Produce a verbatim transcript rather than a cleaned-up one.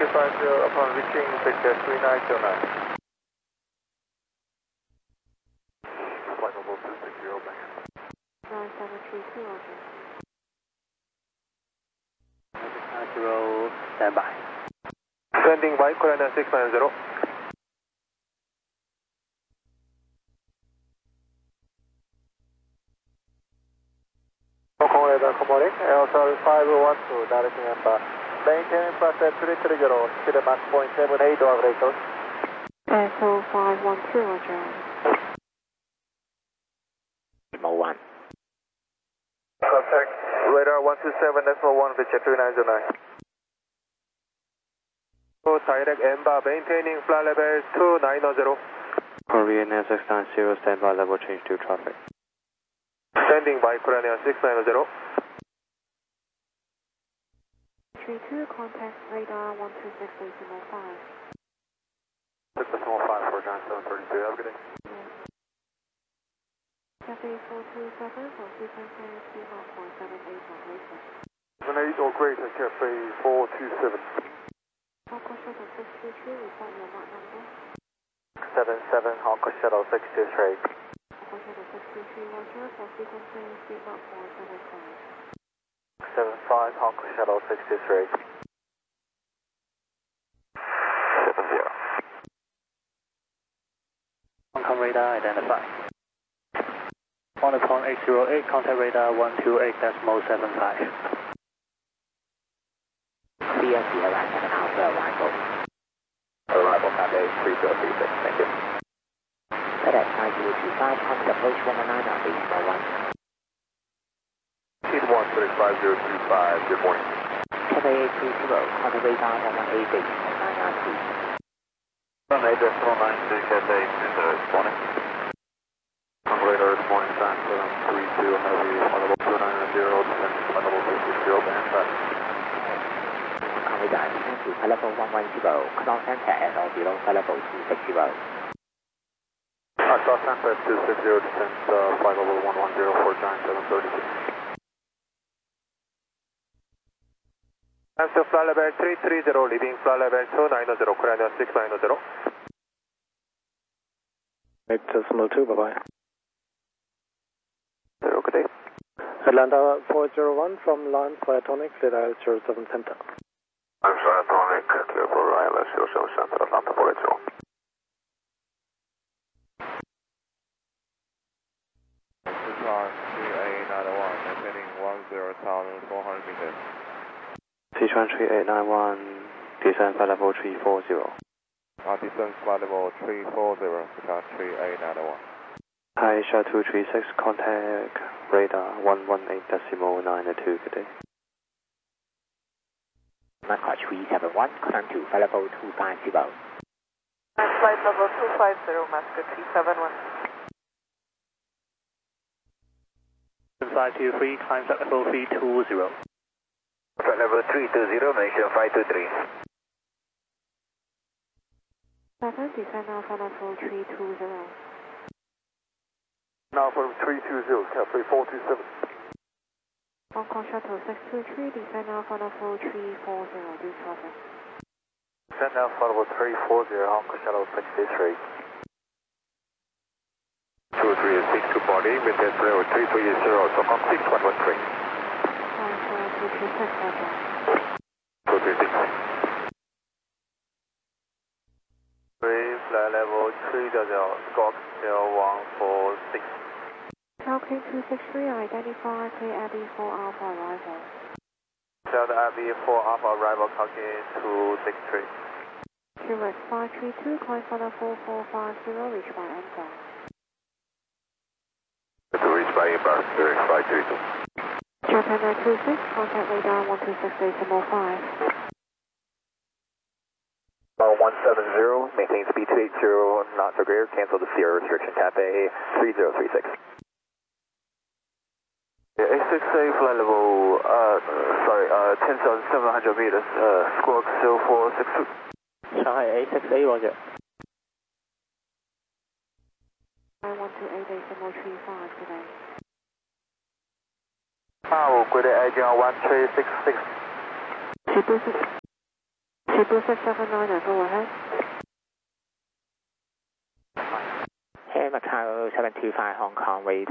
five zero upon reaching picture three nine zero nine. Flight level two six zero back. nine seven three two, Roger. six nine zero, stand by. Standing by, Korean six nine zero. Hong radar, good morning. L S R five one two, directing Emba. Maintaining flight at three three zero, speed at Mach point seven eight, dog rate. S O five one two, Roger. Mo one. Contact radar one two seven, decimal one, picture three nine zero nine. Direct Emba, maintaining flight level two nine zero. Korean Air six nine zero, standby level change to traffic. Standing by, Korean Air six nine zero. three two, contact radar one two six decimal five. six decimal five for John seven thirty-two, have a good day. Cafe four two seven for frequency speed Mach point seven eight, dog rate. seven eight or greater, Cafe four two seven. Hong Kong Shuttle six two three, report your Mach number. seven seven, Hong Kong Shuttle six two three. Hong Kong Shuttle six two three, Roger, for frequency speed Mach point seven five. seven five, Hong Kong Shuttle six two three. seven zero. Hong Kong radar identified. On the point eight zero eight, contact radar one two eight decimal seven five. C S C around seven Alpha arrival. Arrival Cafe three zero three six, thank you. FedEx nine zero two five, contact approach one one nine on decimal one. Team one, FedEx five zero two five, good morning. Cafe eight three zero, contact radar one one eight decimal nine nine two. one eight decimal nine six, Cafe this morning. On radar this morning, time seven three two, heavy, flight level two nine zero, descent flight level two six zero, band fast. Hong Kong radar, descent to flight level one one zero, cross center at or below flight level two six zero. Uh, cross center two six zero, descent uh, flight level one one zero for John seven thirty-two. Answer flight level three three zero, leaving flight level two nine zero, Korean six nine zero. eight decimal two, bye-bye. Zero, good day. Atlanta four zero one from Lime Flyatonic, clear I L S zero seven center. I'm Flyatonic, clear for I L S zero seven center, Atlanta four zero. Sichuan three A nine one, maintaining one zero thousand four hundred meters. Sichuan three eight nine one, descend flight level three four zero. Uh, descent flight level three four zero, Sichuan three A nine one. Hi, Asia two three six, contact radar one one eight decimal nine two, good day. Mach three seven one, climb to flight level two five zero. Flight level two five zero, master three seven one. five two three, climb flight level three two zero. Flight level three two zero, mention five two three. seven, descend now flight level three two zero. Now for three two zero, Cafe four two seven. Hong Kong Shuttle six two three, descend now flight level three four zero, due traffic. Descend now flight level three four zero, Hong Kong Shuttle six two three. two three six two body, with the level three three zero, so Hong Kong six one one three. Five four two two six, Roger. two three six. Three flight level three zero, Squawk zero one four six. Falcon two six three, identify clear Abbey four Alpha arrival. Delta Abbey four Alpha arrival, Falcon two six three. Q X five three two, climb flight level four five zero, reach by Emba. To reach by Emba, Q X five three two. Japan nine two six, contact radar one two six decimal five. one seven zero, maintain speed two eight zero, not so greater, cancel the Sierra restriction, Cafe three zero three six. A six A flight level, uh, sorry, uh, ten thousand seven hundred meters, uh, Squawk zero four six two. Shanghai A six A, Roger. I one two eight decimal three five today. Ah, 我贵的 agent one three six six. Shibuya Triple six seven nine, go ahead. Hey Macau seven two five Hong Kong, wait.